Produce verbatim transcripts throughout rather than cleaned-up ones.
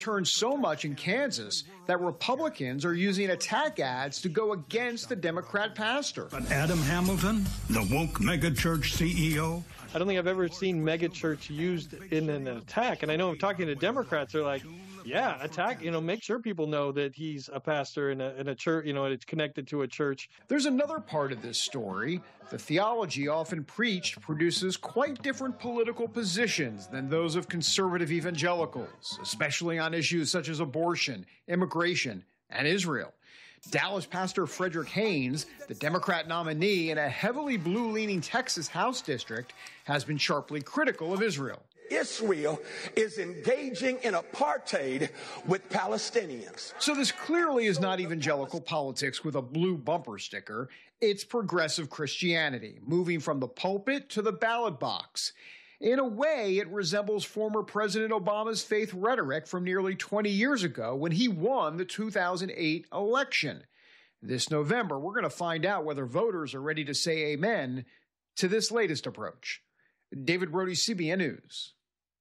turned so much in Kansas that Republicans are using attack ads to go against the Democrat pastor. But Adam Hamilton, the woke megachurch C E O? I don't think I've ever seen megachurch used in an attack. And I know I'm talking to Democrats, they're like, yeah, attack, you know, make sure people know that he's a pastor in a, in a church, you know, and it's connected to a church. There's another part of this story. The theology often preached produces quite different political positions than those of conservative evangelicals, especially on issues such as abortion, immigration, and Israel. Dallas pastor Frederick Haynes, the Democrat nominee in a heavily blue-leaning Texas House district, has been sharply critical of Israel. Israel is engaging in apartheid with Palestinians. So this clearly is not evangelical politics with a blue bumper sticker. It's progressive Christianity, moving from the pulpit to the ballot box. In a way, it resembles former President Obama's faith rhetoric from nearly twenty years ago when he won the two thousand eight election. This November, we're going to find out whether voters are ready to say amen to this latest approach. David Brody, C B N News.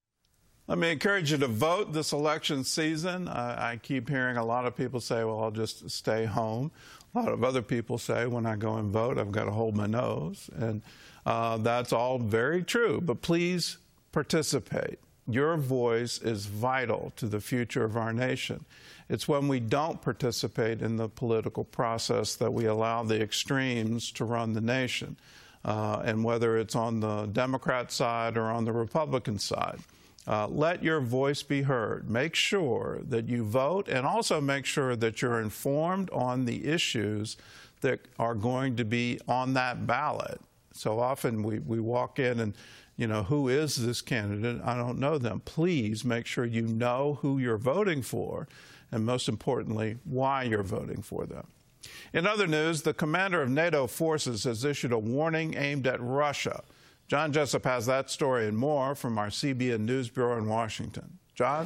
Let me encourage you to vote this election season. Uh, I keep hearing a lot of people say, well, I'll just stay home. A lot of other people say, when I go and vote, I've got to hold my nose. And uh, that's all very true. But please participate. Your voice is vital to the future of our nation. It's when we don't participate in the political process that we allow the extremes to run the nation. Uh, and whether it's on the Democrat side or on the Republican side. Uh, let your voice be heard. Make sure that you vote, and also make sure that you're informed on the issues that are going to be on that ballot. So often we, we walk in and, you know, who is this candidate? I don't know them. Please make sure you know who you're voting for, and most importantly, why you're voting for them. In other news, the commander of NATO forces has issued a warning aimed at Russia. John Jessup has that story and more from our C B N News Bureau in Washington. John?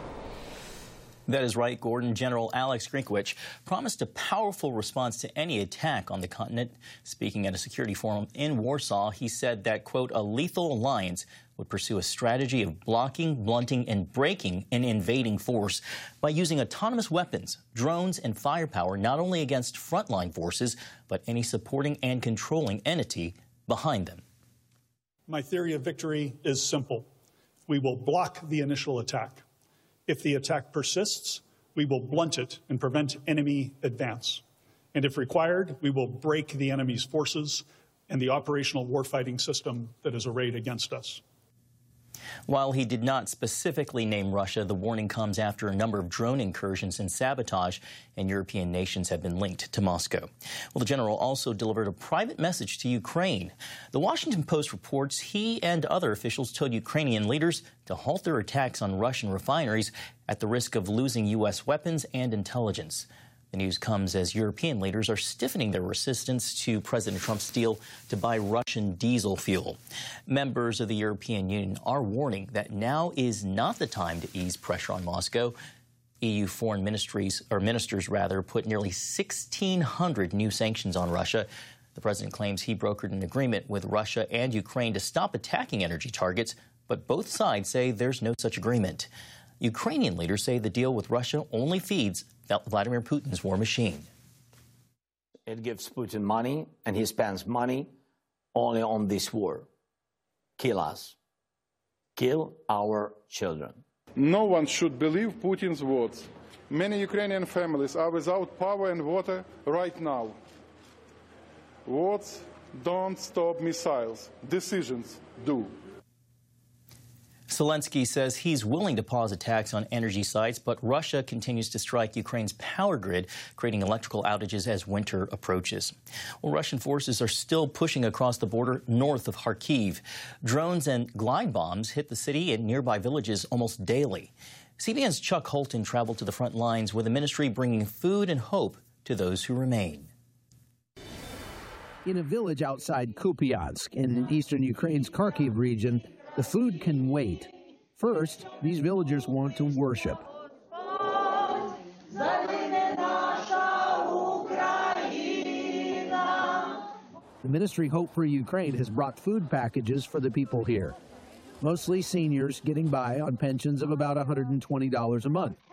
That is right, Gordon. General Alex Grynkewicz promised a powerful response to any attack on the continent. Speaking at a security forum in Warsaw, he said that, quote, a lethal alliance would pursue a strategy of blocking, blunting, and breaking an invading force by using autonomous weapons, drones, and firepower not only against frontline forces, but any supporting and controlling entity behind them. My theory of victory is simple. We will block the initial attack. If the attack persists, we will blunt it and prevent enemy advance. And if required, we will break the enemy's forces and the operational warfighting system that is arrayed against us. While he did not specifically name Russia, the warning comes after a number of drone incursions and sabotage in European nations have been linked to Moscow. Well, the general also delivered a private message to Ukraine. The Washington Post reports he and other officials told Ukrainian leaders to halt their attacks on Russian refineries at the risk of losing U S weapons and intelligence. The news comes as European leaders are stiffening their resistance to President Trump's deal to buy Russian diesel fuel. Members of the European Union are warning that now is not the time to ease pressure on Moscow. E U foreign ministries, or ministers rather, put nearly sixteen hundred new sanctions on Russia. The president claims he brokered an agreement with Russia and Ukraine to stop attacking energy targets, but both sides say there's no such agreement. Ukrainian leaders say the deal with Russia only feeds Vladimir Putin's war machine. It gives Putin money, and he spends money only on this war. Kill us. Kill our children. No one should believe Putin's words. Many Ukrainian families are without power and water right now. Words don't stop missiles. Decisions do. Zelensky says he's willing to pause attacks on energy sites, but Russia continues to strike Ukraine's power grid, creating electrical outages as winter approaches. Well, Russian forces are still pushing across the border north of Kharkiv. Drones and glide bombs hit the city and nearby villages almost daily. C B N's Chuck Holton traveled to the front lines with the ministry bringing food and hope to those who remain. In a village outside Kupiansk in eastern Ukraine's Kharkiv region, the food can wait. First, these villagers want to worship. The ministry Hope for Ukraine has brought food packages for the people here. mostly seniors getting by on pensions of about one hundred twenty dollars a month.